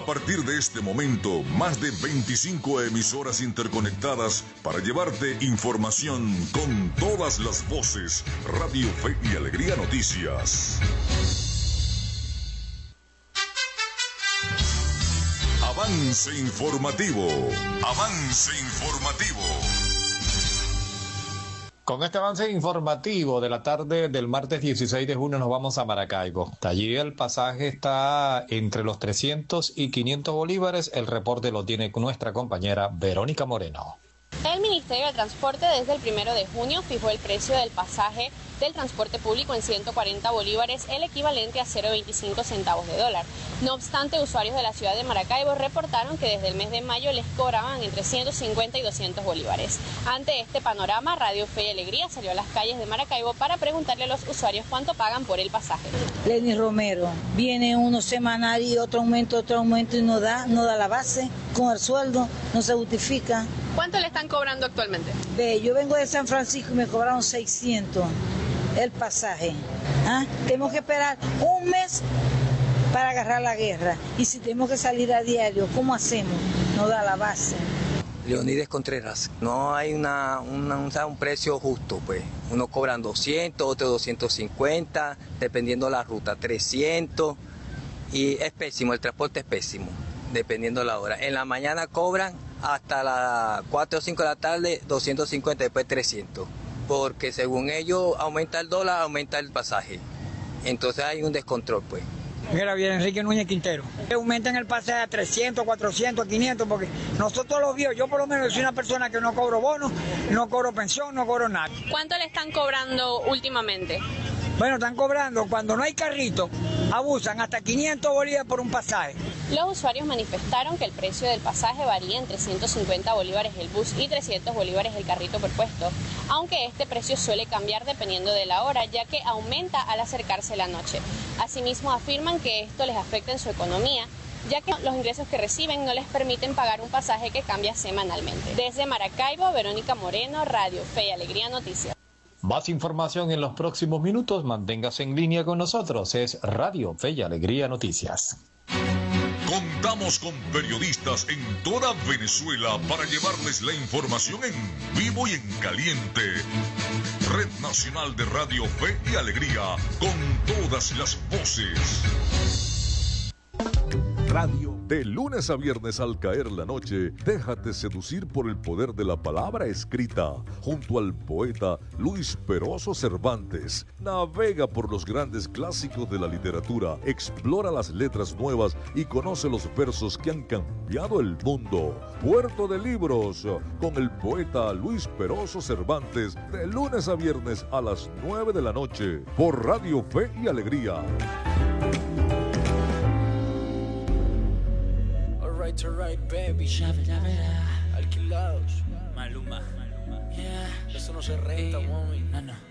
partir de este momento, más de 25 emisoras interconectadas para llevarte información con todas las voces. Radio Fe y Alegría Noticias. Avance informativo. Avance informativo. Con este avance informativo de la tarde del martes 16 de junio nos vamos a Maracaibo. Allí el pasaje está entre los 300 y 500 bolívares. El reporte lo tiene nuestra compañera Verónica Moreno. El Ministerio de Transporte desde el 1 de junio fijó el precio del pasaje del transporte público en 140 bolívares, el equivalente a 0,25 centavos de dólar. No obstante, usuarios de la ciudad de Maracaibo reportaron que desde el mes de mayo les cobraban entre 150 y 200 bolívares. Ante este panorama, Radio Fe y Alegría salió a las calles de Maracaibo para preguntarle a los usuarios cuánto pagan por el pasaje. Lenny Romero, viene uno semanal y otro aumento y no da la base con el sueldo, no se justifica. ¿Cuánto le están cobrando actualmente? Yo vengo de San Francisco y me cobraron 600 el pasaje. Tenemos que esperar un mes para agarrar la guerra. Y si tenemos que salir a diario, ¿cómo hacemos? No da la base. Leonides Contreras, no hay un precio justo, pues. Uno cobran 200, otro 250, dependiendo de la ruta, 300. Y es pésimo, el transporte es pésimo, dependiendo de la hora. En la mañana cobran hasta las 4 o 5 de la tarde 250, después 300. Porque según ellos aumenta el dólar, aumenta el pasaje. Entonces hay un descontrol, pues. Mira bien, Enrique Núñez Quintero. Aumentan el pasaje a 300, 400, 500, porque nosotros los viejos, yo por lo menos soy una persona que no cobro bono, no cobro pensión, no cobro nada. ¿Cuánto le están cobrando últimamente? Bueno, están cobrando, cuando no hay carrito, abusan hasta 500 bolívares por un pasaje. Los usuarios manifestaron que el precio del pasaje varía entre 150 bolívares el bus y 300 bolívares el carrito por puesto, aunque este precio suele cambiar dependiendo de la hora, ya que aumenta al acercarse la noche. Asimismo, afirman que esto les afecta en su economía, ya que los ingresos que reciben no les permiten pagar un pasaje que cambia semanalmente. Desde Maracaibo, Verónica Moreno, Radio Fe y Alegría Noticias. Más información en los próximos minutos. Manténgase en línea con nosotros. Es Radio Fe y Alegría Noticias. Contamos con periodistas en toda Venezuela para llevarles la información en vivo y en caliente. Red Nacional de Radio Fe y Alegría, con todas las voces. Radio. De lunes a viernes al caer la noche, déjate seducir por el poder de la palabra escrita. Junto al poeta Luis Peroso Cervantes, navega por los grandes clásicos de la literatura, explora las letras nuevas y conoce los versos que han cambiado el mundo. Puerto de Libros, con el poeta Luis Peroso Cervantes, de lunes a viernes a las 9 de la noche, por Radio Fe y Alegría. Alright, baby. Alquilados. Maluma. Yeah. Eso no se renta, mami. No.